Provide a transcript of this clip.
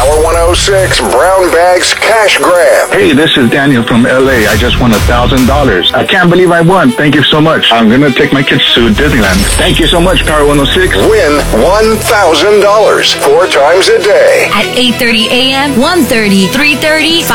Power 106 Brown Bags Cash Grab. Hey, this is Daniel from LA. I just won $1,000. I can't believe I won. Thank you so much. I'm going to take my kids to Disneyland. Thank you so much, Power 106. Win $1,000 4 times a day. At 8:30 a.m., 1:30, 3:30,